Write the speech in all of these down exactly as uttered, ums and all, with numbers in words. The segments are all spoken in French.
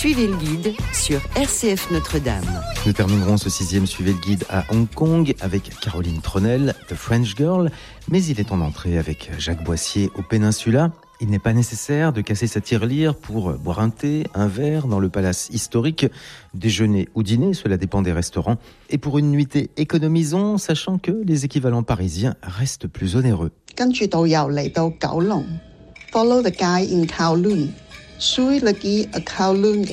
Suivez le guide sur R C F Notre-Dame. Nous terminerons ce sixième Suivez le guide à Hong Kong avec Caroline Tronel, The French Girl, mais il est en entrée avec Jacques Boissier au Péninsula. Il n'est pas nécessaire de casser sa tirelire pour boire un thé, un verre dans le palace historique, déjeuner ou dîner, cela dépend des restaurants. Et pour une nuitée, économisons, sachant que les équivalents parisiens restent plus onéreux. 跟住導遊嚟到九龍 ，follow the guide in Kowloon， suivre le guide à Kowloon。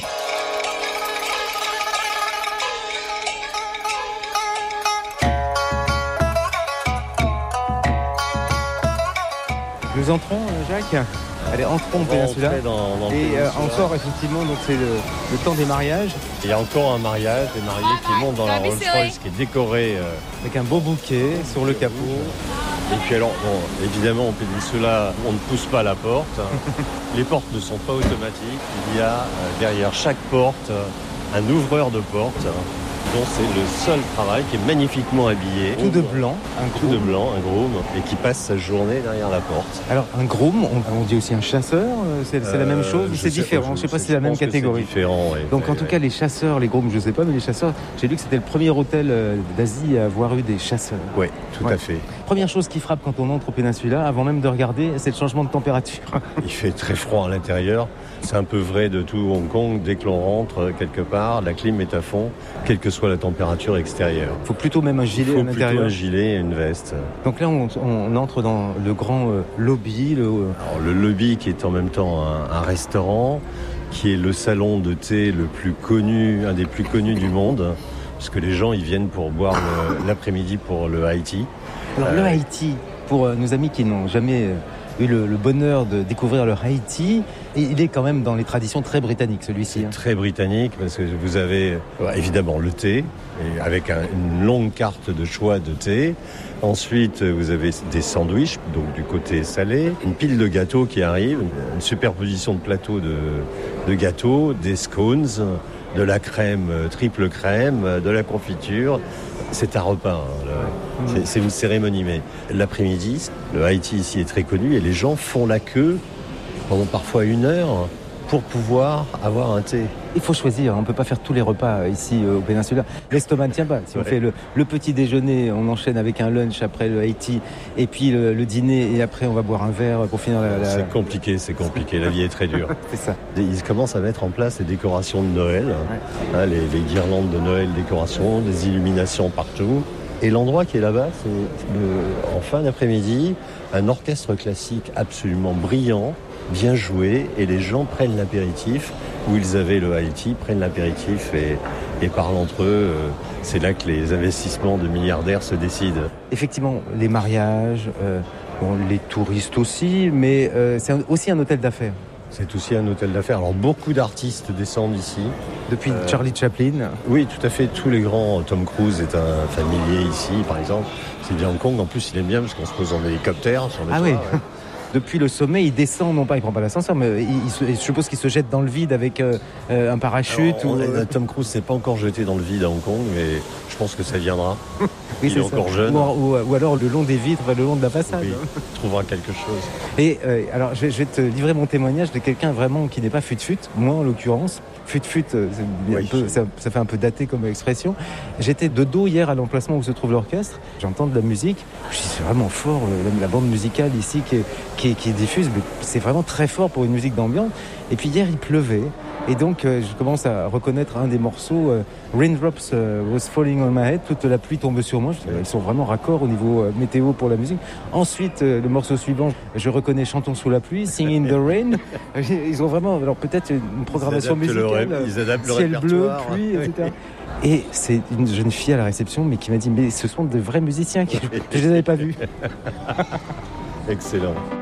Nous entrons, Jacques. Allez, entrons au Péninsula. Dans, dans et euh, Péninsula. encore, effectivement, donc c'est le, le temps des mariages. Il y a encore un mariage, des mariés qui montent dans la Rolls-Royce qui est décorée. Euh... Avec un beau bouquet sur le capot. Et puis alors, bon, évidemment, au Péninsula, on ne pousse pas la porte. Les portes ne sont pas automatiques. Il y a euh, derrière chaque porte euh, un ouvreur de porte. Donc c'est le seul travail qui est magnifiquement habillé. Tout de blanc, un Tout de blanc, un groom, et qui passe sa journée derrière la porte. Alors un groom, on, on dit aussi un chasseur, c'est, c'est euh, la même chose ou c'est sais, différent? Je ne sais pas si c'est la même catégorie. C'est différent, oui. Donc en oui, tout oui. cas les chasseurs, les grooms, je ne sais pas, mais les chasseurs, j'ai lu que c'était le premier hôtel d'Asie à avoir eu des chasseurs. Oui, tout ouais. à fait. Première chose qui frappe quand on entre au Péninsula, avant même de regarder, c'est le changement de température. Il fait très froid à l'intérieur. C'est un peu vrai de tout Hong Kong. Dès que l'on rentre quelque part, la clim est à fond, quelle que soit la température extérieure. Il faut plutôt même un gilet Il faut à l'intérieur. plutôt un gilet et une veste. Donc là, on, on entre dans le grand euh, lobby. Le... Alors, le lobby qui est en même temps un, un restaurant, qui est le salon de thé le plus connu, un des plus connus du monde, parce que les gens ils viennent pour boire le, l'après-midi pour le high tea. Alors euh... le high tea, pour euh, nos amis qui n'ont jamais euh, eu le, le bonheur de découvrir le high tea, et il est quand même dans les traditions très britanniques, celui-ci. C'est hein. Très britannique, parce que vous avez euh, évidemment le thé, et avec un, une longue carte de choix de thé. Ensuite, vous avez des sandwichs, donc du côté salé, une pile de gâteaux qui arrive, une superposition de plateaux de, de gâteaux, des scones, de la crème, triple crème, de la confiture. C'est un repas, hein, le, c'est, c'est une cérémonie, mais l'après-midi, le high tea ici est très connu et les gens font la queue pendant parfois une heure pour pouvoir avoir un thé. Il faut choisir, on ne peut pas faire tous les repas ici euh, au Péninsula. L'estomac ne tient pas. Si ouais. on fait le, le petit déjeuner, on enchaîne avec un lunch après le high tea, et puis le, le dîner, et après on va boire un verre pour finir la... la... C'est compliqué, c'est compliqué, la vie est très dure. C'est ça. Ils commencent à mettre en place les décorations de Noël, ouais. hein, les, les guirlandes de Noël, décorations, des illuminations partout. Et l'endroit qui est là-bas, c'est le, en fin d'après-midi, un orchestre classique absolument brillant, bien joué, et les gens prennent l'apéritif, où ils avaient le high tea, prennent l'apéritif et, et parlent entre eux. C'est là que les investissements de milliardaires se décident. Effectivement, les mariages, euh, bon, les touristes aussi, mais euh, c'est aussi un hôtel d'affaires. C'est aussi un hôtel d'affaires. Alors beaucoup d'artistes descendent ici. Depuis euh, Charlie Chaplin. Oui, tout à fait. Tous les grands. Tom Cruise est un familier ici, par exemple. C'est bien Hong Kong. En plus, il aime bien parce qu'on se pose en hélicoptère sur le ah toit. oui. Ouais. Depuis le sommet, il descend, non pas, il prend pas l'ascenseur, mais il, il, je suppose qu'il se jette dans le vide avec euh, un parachute. Alors, ou... on, Tom Cruise s'est pas encore jeté dans le vide à Hong Kong, mais je pense que ça viendra. oui, il est, est encore jeune. Ou, ou, ou alors le long des vitres, le long de la façade. Oui, il trouvera quelque chose. Et euh, alors, je vais, je vais te livrer mon témoignage de quelqu'un vraiment qui n'est pas fut-fut, moi en l'occurrence. Fut-fut, oui, peu, ça, ça fait un peu daté comme expression. J'étais de dos hier à l'emplacement où se trouve l'orchestre. J'entends de la musique. Je dis, c'est vraiment fort, la, la bande musicale ici qui est, qui est, qui est diffuse. Mais c'est vraiment très fort pour une musique d'ambiance. Et puis hier, il pleuvait. Et donc, euh, je commence à reconnaître un des morceaux, euh, Raindrops uh, was falling on my head, toute la pluie tombe sur moi. Je dis, bah, ils sont vraiment raccords au niveau euh, météo pour la musique. Ensuite, euh, le morceau suivant, je reconnais Chantons sous la pluie, Sing in the Rain. Ils ont vraiment, alors peut-être une programmation ils musicale, le, ils adaptent le ciel bleu, pluie, oui. et cetera. Et c'est une jeune fille à la réception, mais qui m'a dit, mais ce sont de vrais musiciens, qui... je ne les avais pas vus. Excellent.